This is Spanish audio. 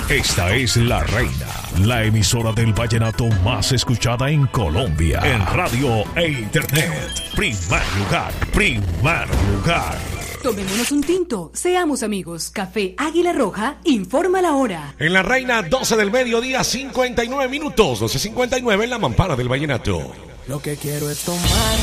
Esta es La Reina, la emisora del vallenato más escuchada en Colombia. En radio e internet. Primer lugar, primer lugar. Tomémonos un tinto, seamos amigos. Café Águila Roja informa la hora. En La Reina, 12 del mediodía, 59 minutos. 12:59 en la mampara del vallenato. Lo que quiero es tomar